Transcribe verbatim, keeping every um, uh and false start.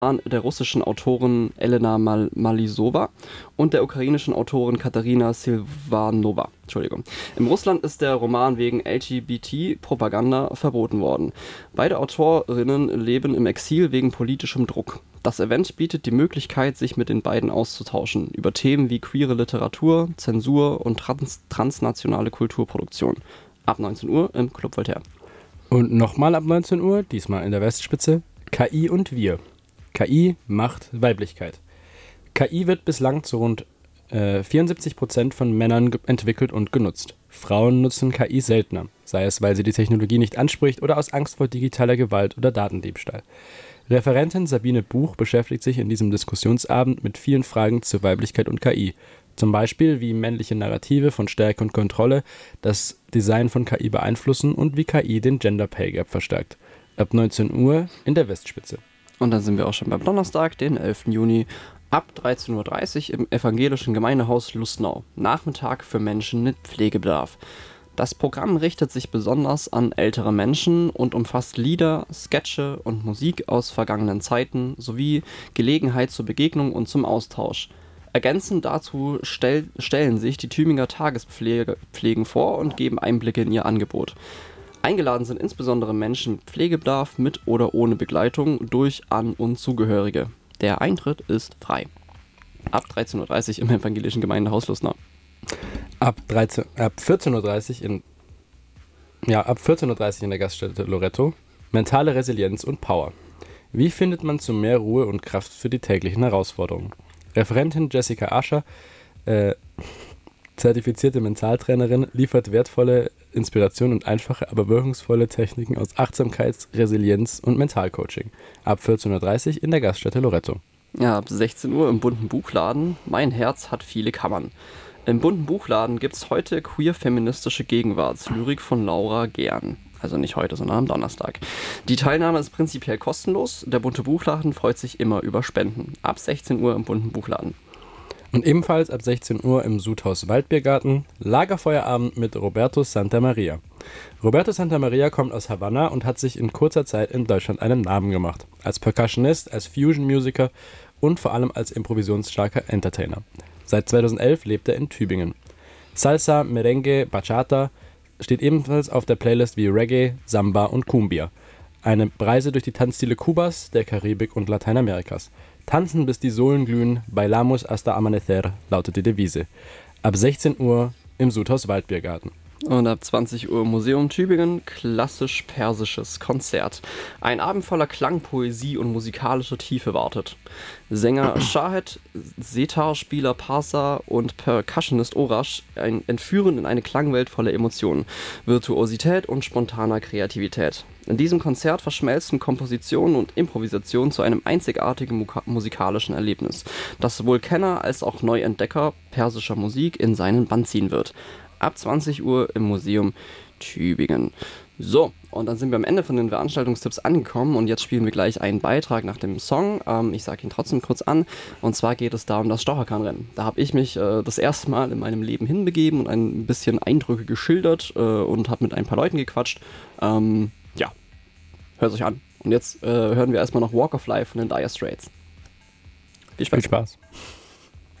der russischen Autorin Elena Mal Malisova und der ukrainischen Autorin Katarina Silvanova. Entschuldigung. In Russland ist der Roman wegen L G B T-Propaganda verboten worden. Beide Autorinnen leben im Exil wegen politischem Druck. Das Event bietet die Möglichkeit, sich mit den beiden auszutauschen über Themen wie queere Literatur, Zensur und trans transnationale Kulturproduktion. Ab neunzehn Uhr im Club Voltaire. Und nochmal ab neunzehn Uhr, diesmal in der Westspitze, K I und wir. K I macht Weiblichkeit. K I wird bislang zu rund äh, vierundsiebzig Prozent von Männern entwickelt und genutzt. Frauen nutzen K I seltener, sei es, weil sie die Technologie nicht anspricht oder aus Angst vor digitaler Gewalt oder Datendiebstahl. Referentin Sabine Buch beschäftigt sich in diesem Diskussionsabend mit vielen Fragen zur Weiblichkeit und K I. Zum Beispiel, wie männliche Narrative von Stärke und Kontrolle das Design von K I beeinflussen und wie K I den Gender Pay Gap verstärkt. Ab neunzehn Uhr in der Westspitze. Und dann sind wir auch schon beim Donnerstag, den elften Juni, ab dreizehn Uhr dreißig im evangelischen Gemeindehaus Lustenau. Nachmittag für Menschen mit Pflegebedarf. Das Programm richtet sich besonders an ältere Menschen und umfasst Lieder, Sketche und Musik aus vergangenen Zeiten sowie Gelegenheit zur Begegnung und zum Austausch. Ergänzend dazu stell, stellen sich die Tübinger Tagespflegen vor und geben Einblicke in ihr Angebot. Eingeladen sind insbesondere Menschen mit Pflegebedarf mit oder ohne Begleitung durch An- und Zugehörige. Der Eintritt ist frei. Ab dreizehn Uhr dreißig im evangelischen Gemeindehaus Lustenau. Ab, dreizehn, ab vierzehn Uhr dreißig in ja, ab vierzehn Uhr dreißig in der Gaststätte Loretto. Mentale Resilienz und Power. Wie findet man zu mehr Ruhe und Kraft für die täglichen Herausforderungen? Referentin Jessica Ascher, äh, zertifizierte Mentaltrainerin, liefert wertvolle Inspiration und einfache, aber wirkungsvolle Techniken aus Achtsamkeits-, Resilienz- und Mentalcoaching. Ab vierzehn Uhr dreißig in der Gaststätte Loretto. Ja, ab sechzehn Uhr im bunten Buchladen. Mein Herz hat viele Kammern. Im bunten Buchladen gibt es heute queer-feministische Gegenwartslyrik von Laura Gern. Also nicht heute, sondern am Donnerstag. Die Teilnahme ist prinzipiell kostenlos. Der bunte Buchladen freut sich immer über Spenden. Ab sechzehn Uhr im bunten Buchladen. Und ebenfalls ab sechzehn Uhr im Sudhaus Waldbiergarten Lagerfeuerabend mit Roberto Santamaria. Roberto Santamaria kommt aus Havanna und hat sich in kurzer Zeit in Deutschland einen Namen gemacht. Als Percussionist, als Fusion-Musiker und vor allem als improvisationsstarker Entertainer. Seit zweitausendelf lebt er in Tübingen. Salsa, Merengue, Bachata steht ebenfalls auf der Playlist wie Reggae, Samba und Cumbia. Eine Reise durch die Tanzstile Kubas, der Karibik und Lateinamerikas. Tanzen bis die Sohlen glühen, bailamos hasta amanecer, lautet die Devise. Ab sechzehn Uhr im Sudhaus Waldbiergarten. Und ab zwanzig Uhr Museum Tübingen, klassisch-persisches Konzert. Ein Abend voller Klang, Poesie und musikalische Tiefe wartet. Sänger Shahed, Setar-Spieler Parsa und Percussionist Orash ein entführen in eine Klangwelt voller Emotionen, Virtuosität und spontaner Kreativität. In diesem Konzert verschmelzen Komposition und Improvisation zu einem einzigartigen muka- musikalischen Erlebnis, das sowohl Kenner als auch Neuentdecker persischer Musik in seinen Bann ziehen wird. Ab zwanzig Uhr im Museum Tübingen. So, und dann sind wir am Ende von den Veranstaltungstipps angekommen und jetzt spielen wir gleich einen Beitrag nach dem Song. Ähm, ich sage ihn trotzdem kurz an. Und zwar geht es da um das Stocherkahnrennen. Da habe ich mich äh, das erste Mal in meinem Leben hinbegeben und ein bisschen Eindrücke geschildert äh, und habe mit ein paar Leuten gequatscht. Ähm, ja, hört euch an. Und jetzt äh, hören wir erstmal noch Walk of Life von den Dire Straits. Viel Spaß. Viel Spaß.